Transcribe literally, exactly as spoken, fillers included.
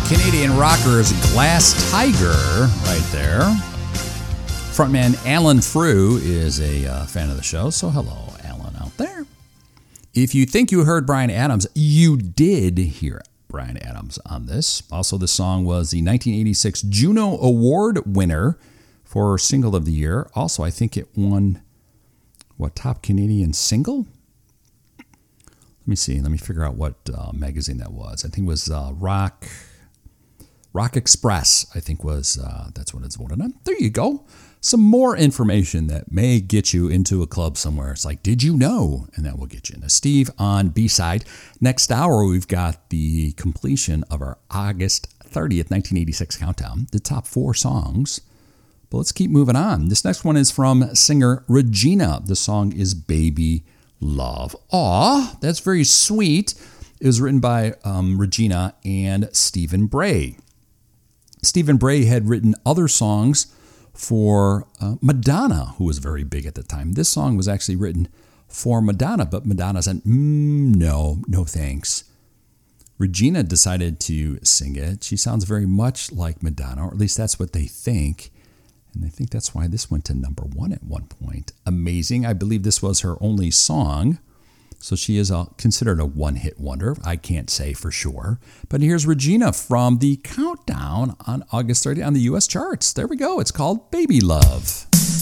Canadian rockers Glass Tiger right there. Frontman Alan Frew is a uh, fan of the show, so hello, Alan, out there. If you think you heard Bryan Adams, you did hear Bryan Adams on this. Also, this song was the nineteen eighty-six Juno Award winner for Single of the Year. Also, I think it won, what, Top Canadian Single? Let me see. Let me figure out what uh, magazine that was. I think it was uh, Rock... Rock Express, I think was, uh, that's what it's voted on. There you go. Some more information that may get you into a club somewhere. It's like, did you know? And that will get you into Steve on B-side. Next hour, we've got the completion of our August thirtieth, nineteen eighty-six countdown, the top four songs. But let's keep moving on. This next one is from singer Regina. The song is Baby Love. Aw, that's very sweet. It was written by um, Regina and Stephen Bray. Stephen Bray had written other songs for uh, Madonna, who was very big at the time. This song was actually written for Madonna, but Madonna said, mm, no, no thanks. Regina decided to sing it. She sounds very much like Madonna, or at least that's what they think. And I think that's why this went to number one at one point. Amazing. I believe this was her only song. So she is a, considered a one-hit wonder. I can't say for sure. But here's Regina from the countdown on August thirtieth on the U S charts. There we go. It's called Baby Love.